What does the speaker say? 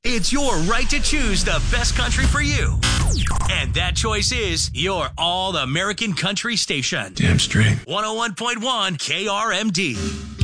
It's your right to choose the best country for you. And that choice is your All-American Country station. Damn straight. 101.1 KRMD.